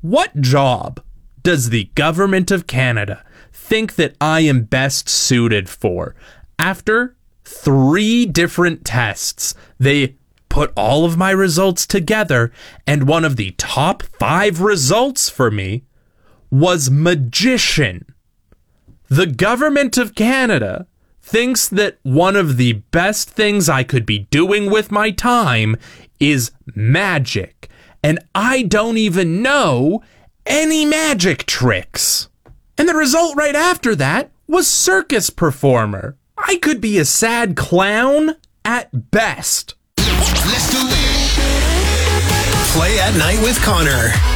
What job does the government of Canada think that I am best suited for? After 3 different tests, they put all of my results together, and one of the top 5 results for me was magician. The government of Canada thinks that one of the best things I could be doing with my time is magic, and I don't even know any magic tricks. And the result right after that was circus performer. I could be a sad clown at best. Let's do it. Play at Night with Connor.